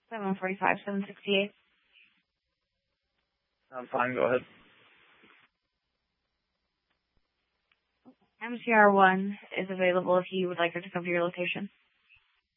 745, 768. I'm fine, go ahead. MCR1 is available if you would like her to come to your location.